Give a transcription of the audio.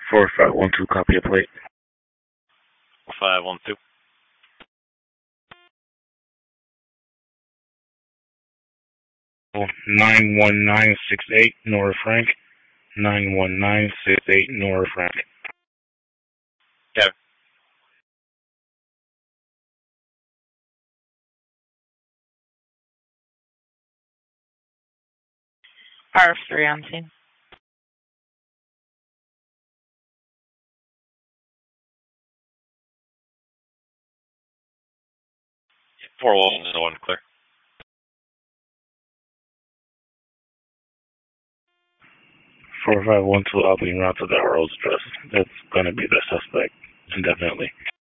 4512, copy a plate. 512. 91968 Nora Frank. 91968 Nora Frank. Kevin. RF3 on scene. 411 clear. 4512, I'll be en route to the RO's address. That's going to be the suspect, indefinitely.